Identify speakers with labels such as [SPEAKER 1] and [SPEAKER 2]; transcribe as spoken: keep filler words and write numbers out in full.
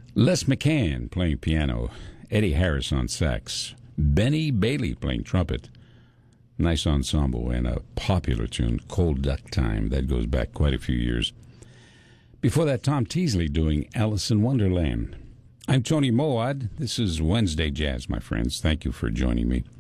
[SPEAKER 1] Les McCann playing piano, Eddie Harris on sax, Benny Bailey playing trumpet. Nice ensemble and a popular tune, Cold Duck Time. That goes back quite a few years. Before that, Tom Teasley doing Alice in Wonderland. I'm Tony Moad. This is Wednesday Jazz, my friends. Thank you for joining me.